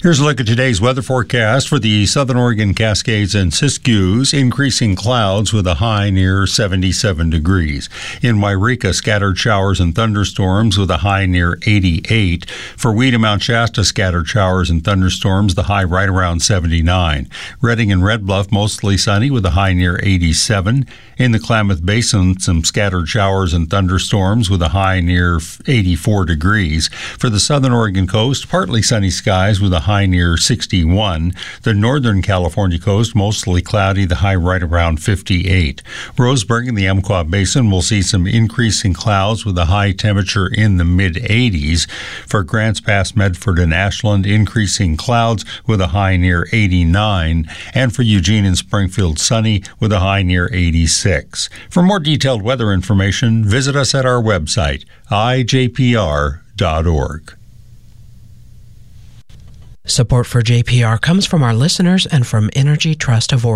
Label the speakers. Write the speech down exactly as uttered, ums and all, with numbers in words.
Speaker 1: Here's a look at today's weather forecast for the Southern Oregon Cascades and Siskiyous. Increasing clouds with a high near seventy-seven degrees. In Wairika, scattered showers and thunderstorms with a high near eighty-eight. For Weed and Mount Shasta, scattered showers and thunderstorms, the high right around seventy-nine. Redding and Red Bluff, mostly sunny with a high near eighty-seven. In the Klamath Basin, some scattered showers and thunderstorms with a high near eighty-four degrees. For the Southern Oregon coast, partly sunny skies with a high near sixty-one. The Northern California coast, mostly cloudy, the high right around fifty-eight. Roseburg and the Umpqua Basin will see some increasing clouds with a high temperature in the mid-eighties. For Grants Pass, Medford, and Ashland, increasing clouds with a high near eighty-nine. And for Eugene and Springfield, sunny with a high near eighty-six. For more detailed weather information, visit us at our website, I J P R dot org.
Speaker 2: Support for J P R comes from our listeners and from Energy Trust of Oregon.